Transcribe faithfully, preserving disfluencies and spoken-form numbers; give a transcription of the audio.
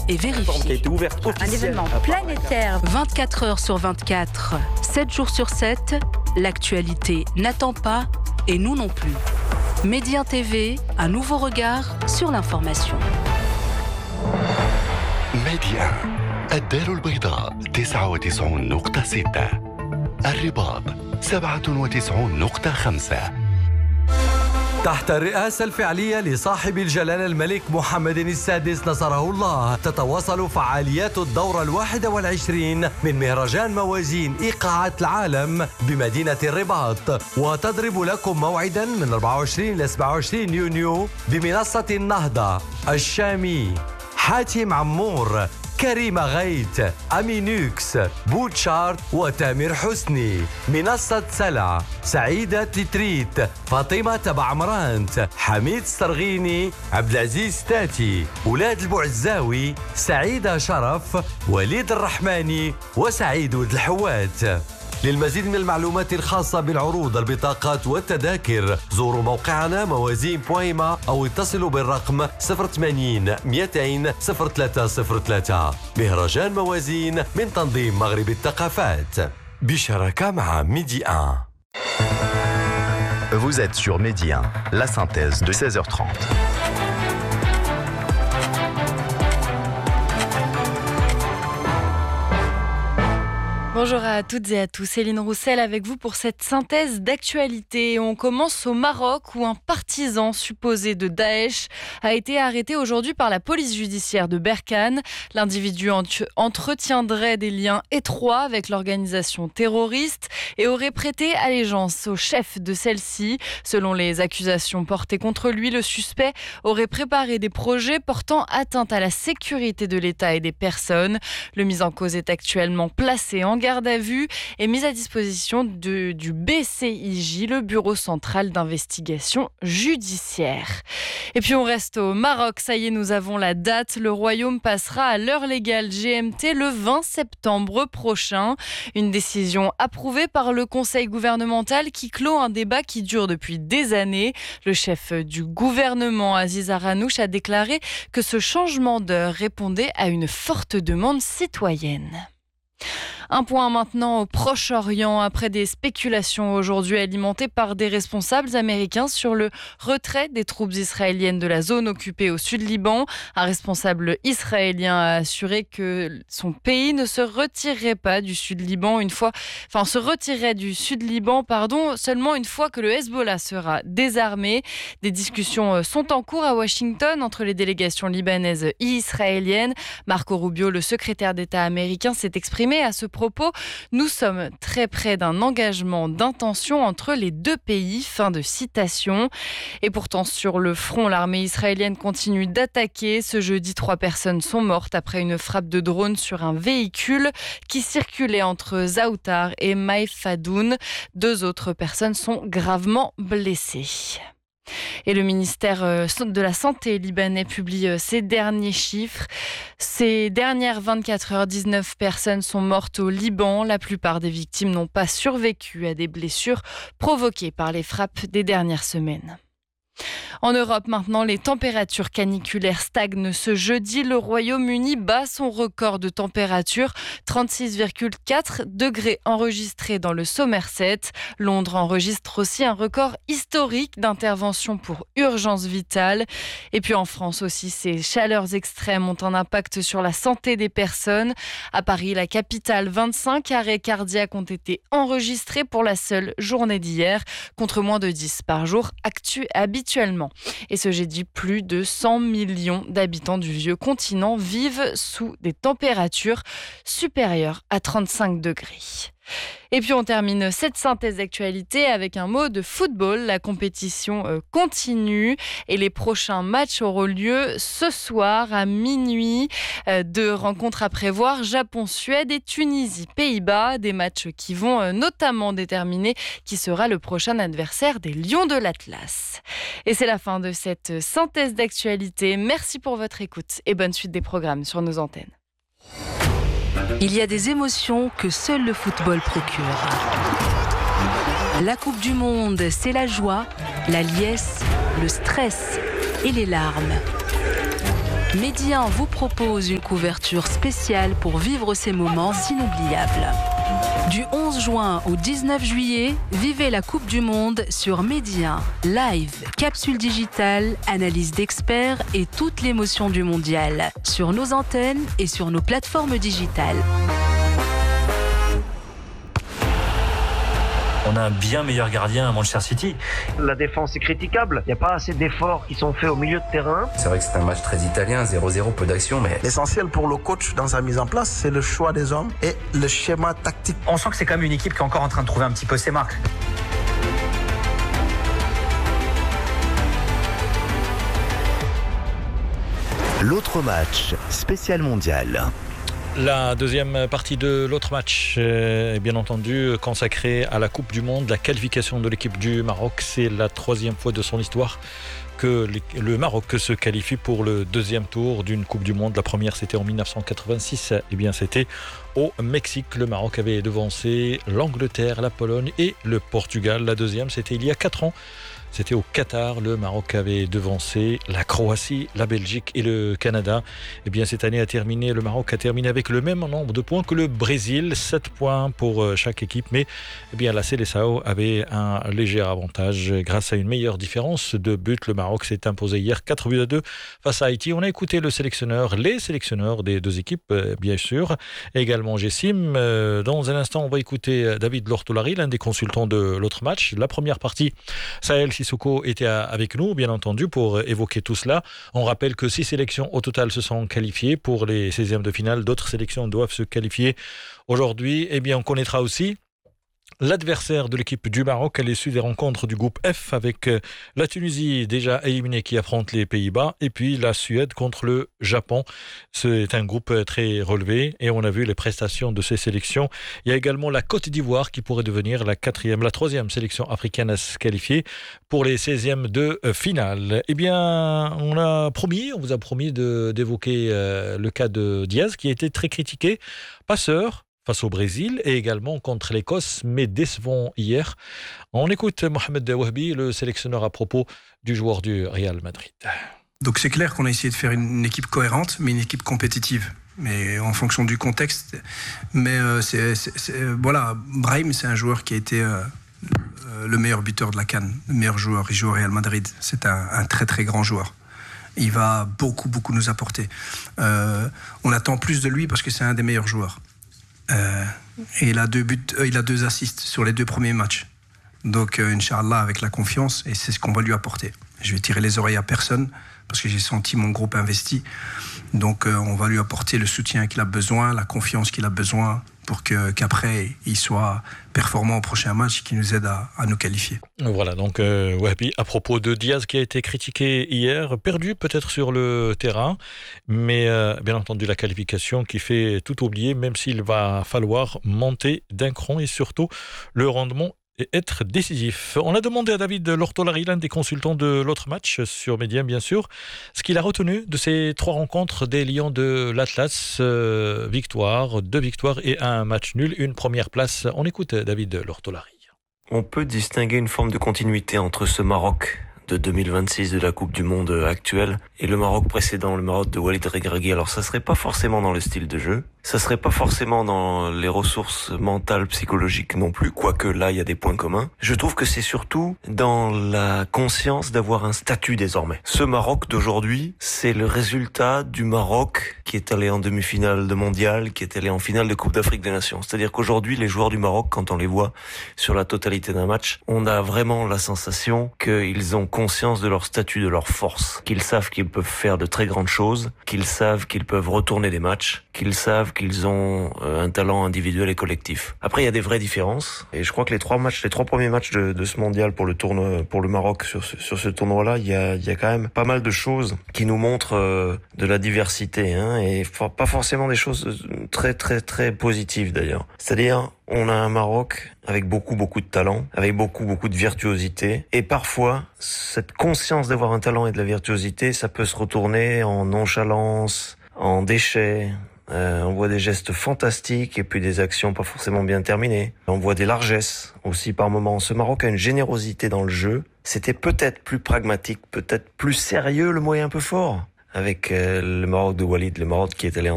et vérifié. Un événement planétaire. vingt-quatre heures sur vingt-quatre, sept jours sur sept, l'actualité n'attend pas et nous non plus. Média T V, un nouveau regard sur l'information. ميديا الدار البيضاء تسعة وتسعون نقطة ستة، الرباط سبعة وتسعون نقطة خمسة. تحت الرئاسة الفعلية لصاحب الجلالة الملك محمد السادس نصره الله، تتواصل فعاليات الدورة الواحدة والعشرين من مهرجان موازين إيقاعات العالم بمدينة الرباط، وتضرب لكم موعدا من أربعة وعشرين إلى سبعة وعشرين يونيو بمنصة النهضة، الشامي، حاتم عمور، كريمة غيت، أمينوكس، بوتشارت وتامر حسني، منصة سلع، سعيدة تتريت، فاطمة تبع عمرانت، حميد السرغيني، عبد العزيز تاتي، ولاد البوعزاوي، سعيدة شرف، وليد الرحماني وسعيد ولد الحوات. للمزيد من المعلومات الخاصة بالعروض، البطاقات والتذاكر زوروا موقعنا موازين بويما أو اتصلوا بالرقم صفر ثمانين مئتين صفر ثلاثة صفر ثلاثة. مهرجان موازين من تنظيم مغرب الثقافات بشراكة مع ميدي واحد. Vous êtes sur Midi un, la synthèse de seize heures trente. Bonjour à toutes et à tous, Céline Roussel avec vous pour cette synthèse d'actualité. On commence au Maroc où un partisan supposé de Daesh a été arrêté aujourd'hui par la police judiciaire de Berkane. L'individu entretiendrait des liens étroits avec l'organisation terroriste et aurait prêté allégeance au chef de celle-ci. Selon les accusations portées contre lui, le suspect aurait préparé des projets portant atteinte à la sécurité de l'État et des personnes. Le mis en cause est actuellement placé en garde à vue et mise à disposition de, du B C I J, le Bureau central d'investigation judiciaire. Et puis on reste au Maroc, ça y est, nous avons la date. Le Royaume passera à l'heure légale G M T le vingt septembre prochain. Une décision approuvée par le Conseil gouvernemental qui clôt un débat qui dure depuis des années. Le chef du gouvernement, Aziz Aranouch, a déclaré que ce changement d'heure répondait à une forte demande citoyenne. Un point maintenant au Proche-Orient, après des spéculations aujourd'hui alimentées par des responsables américains sur le retrait des troupes israéliennes de la zone occupée au sud-Liban. Un responsable israélien a assuré que son pays ne se retirerait pas du sud-Liban une fois, enfin se retirerait du sud-Liban, pardon, seulement une fois que le Hezbollah sera désarmé. Des discussions sont en cours à Washington entre les délégations libanaises et israéliennes. Marco Rubio, le secrétaire d'État américain, s'est exprimé à ce propos. Nous sommes très près d'un engagement d'intention entre les deux pays. Fin de citation. Et pourtant, sur le front, l'armée israélienne continue d'attaquer. Ce jeudi, trois personnes sont mortes après une frappe de drone sur un véhicule qui circulait entre Zaoutar et Maïfadoun. Deux autres personnes sont gravement blessées. Et le ministère de la Santé libanais publie ses derniers chiffres. Ces dernières vingt-quatre heures, dix-neuf personnes sont mortes au Liban. La plupart des victimes n'ont pas survécu à des blessures provoquées par les frappes des dernières semaines. En Europe maintenant, les températures caniculaires stagnent. Ce jeudi, le Royaume-Uni bat son record de température, trente-six virgule quatre degrés enregistrés dans le Somerset. Londres enregistre aussi un record historique d'intervention pour urgence vitale. Et puis en France aussi, ces chaleurs extrêmes ont un impact sur la santé des personnes. À Paris, la capitale, vingt-cinq arrêts cardiaques ont été enregistrés pour la seule journée d'hier, contre moins de dix par jour actu- habituellement. Et ce jeudi, plus de cent millions d'habitants du vieux continent vivent sous des températures supérieures à trente-cinq degrés. Et puis on termine cette synthèse d'actualité avec un mot de football. La compétition euh, continue et les prochains matchs auront lieu ce soir à minuit. Euh, deux rencontres à prévoir, Japon-Suède et Tunisie-Pays-Bas. Des matchs qui vont euh, notamment déterminer qui sera le prochain adversaire des Lions de l'Atlas. Et c'est la fin de cette synthèse d'actualité. Merci pour votre écoute et bonne suite des programmes sur nos antennes. Il y a des émotions que seul le football procure. La Coupe du Monde, c'est la joie, la liesse, le stress et les larmes. Medi un vous propose une couverture spéciale pour vivre ces moments inoubliables. Du onze juin au dix-neuf juillet, vivez la Coupe du Monde sur Medi un. Live, capsule digitale, analyse d'experts et toute l'émotion du mondial. Sur nos antennes et sur nos plateformes digitales. On a un bien meilleur gardien à Manchester City. La défense est critiquable. Il n'y a pas assez d'efforts qui sont faits au milieu de terrain. C'est vrai que c'est un match très italien, zéro zéro, peu d'action, mais... L'essentiel pour le coach dans sa mise en place, c'est le choix des hommes et le schéma tactique. On sent que c'est quand même une équipe qui est encore en train de trouver un petit peu ses marques. L'autre match, spécial mondial. La deuxième partie de l'autre match est bien entendu consacrée à la Coupe du Monde, la qualification de l'équipe du Maroc. C'est la troisième fois de son histoire que le Maroc se qualifie pour le deuxième tour d'une Coupe du Monde. La première, c'était en dix-neuf cent quatre-vingt-six. Eh bien, c'était au Mexique. Le Maroc avait devancé l'Angleterre, la Pologne et le Portugal. La deuxième, c'était il y a quatre ans. C'était au Qatar. Le Maroc avait devancé la Croatie, la Belgique et le Canada. Eh bien, cette année a terminé, le Maroc a terminé avec le même nombre de points que le Brésil, sept points pour chaque équipe. Mais eh bien, la Seleção avait un léger avantage grâce à une meilleure différence de but. Le Maroc s'est imposé hier quatre buts à deux face à Haïti. On a écouté le sélectionneur, les sélectionneurs des deux équipes, bien sûr, et également Jessim. Dans un instant, on va écouter David Lortolari, l'un des consultants de l'autre match. La première partie, Sahel Sissoko était avec nous, bien entendu, pour évoquer tout cela. On rappelle que six sélections au total se sont qualifiées pour les seizièmes de finale. D'autres sélections doivent se qualifier aujourd'hui. Eh bien, on connaîtra aussi l'adversaire de l'équipe du Maroc à l'issue des rencontres du groupe F avec la Tunisie déjà éliminée qui affronte les Pays-Bas et puis la Suède contre le Japon. C'est un groupe très relevé et on a vu les prestations de ces sélections. Il y a également la Côte d'Ivoire qui pourrait devenir la quatrième, la troisième sélection africaine à se qualifier pour les seizièmes de finale. Eh bien, on a promis, on vous a promis de, d'évoquer euh, le cas de Diaz qui a été très critiqué, passeur face au Brésil et également contre l'Écosse, mais décevant hier. On écoute Mohamed Wahbi, le sélectionneur à propos du joueur du Real Madrid. Donc c'est clair qu'on a essayé de faire une équipe cohérente, mais une équipe compétitive. Mais en fonction du contexte. Mais euh, c'est, c'est, c'est, voilà, Brahim, c'est un joueur qui a été euh, le meilleur buteur de la CAN, le meilleur joueur. Il joue au Real Madrid. C'est un, un très très grand joueur. Il va beaucoup beaucoup nous apporter. Euh, on attend plus de lui parce que c'est un des meilleurs joueurs. Euh, et il a deux buts, euh, il a deux assists sur les deux premiers matchs. Donc, euh, Inch'Allah, avec la confiance, et c'est ce qu'on va lui apporter. Je vais tirer les oreilles à personne parce que j'ai senti mon groupe investi. Donc, euh, on va lui apporter le soutien qu'il a besoin, la confiance qu'il a besoin pour que, qu'après, il soit performant au prochain match et qu'il nous aide à, à nous qualifier. Voilà, donc, euh, Wahbi, à propos de Diaz qui a été critiqué hier, perdu peut-être sur le terrain, mais euh, bien entendu la qualification qui fait tout oublier, même s'il va falloir monter d'un cran et surtout le rendement et être décisif. On a demandé à David Lortolari, l'un des consultants de l'autre match sur Média, bien sûr, ce qu'il a retenu de ces trois rencontres des Lions de l'Atlas. Euh, victoire, deux victoires et un match nul, une première place. On écoute David Lortolari. On peut distinguer une forme de continuité entre ce Maroc de deux mille vingt-six de la Coupe du Monde actuelle et le Maroc précédent, le Maroc de Walid Regragui. Alors ça serait pas forcément dans le style de jeu, ça serait pas forcément dans les ressources mentales, psychologiques non plus, quoique là il y a des points communs. Je trouve que c'est surtout dans la conscience d'avoir un statut désormais. Ce Maroc d'aujourd'hui, c'est le résultat du Maroc qui est allé en demi-finale de mondial, qui est allé en finale de Coupe d'Afrique des Nations. C'est-à-dire qu'aujourd'hui, les joueurs du Maroc, quand on les voit sur la totalité d'un match, on a vraiment la sensation qu'ils ont conscience de leur statut, de leur force, qu'ils savent qu'ils peuvent faire de très grandes choses, qu'ils savent qu'ils peuvent retourner des matchs, qu'ils savent qu'ils ont un talent individuel et collectif. Après, il y a des vraies différences, et je crois que les trois matchs, les trois premiers matchs de, de ce mondial pour le tournoi, pour le Maroc sur ce, sur ce tournoi-là, il y a, il y a quand même pas mal de choses qui nous montrent euh, de la diversité, hein, et for- pas forcément des choses très très très positives d'ailleurs. C'est-à-dire, on a un Maroc avec beaucoup, beaucoup de talent, avec beaucoup, beaucoup de virtuosité. Et parfois, cette conscience d'avoir un talent et de la virtuosité, ça peut se retourner en nonchalance, en déchets. Euh, on voit des gestes fantastiques et puis des actions pas forcément bien terminées. On voit des largesses aussi par moments. Ce Maroc a une générosité dans le jeu. C'était peut-être plus pragmatique, peut-être plus sérieux, le mot est un peu fort. avec euh, le Maroc de Walid, le Maroc qui est allé en